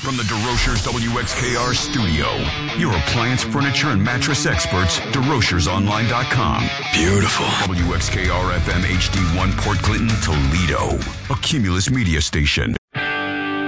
From the DeRocher's WXKR studio, your appliance, furniture, and mattress experts, DeRochersOnline.com. Beautiful. WXKR FM HD1 Port Clinton, Toledo. A Cumulus media station.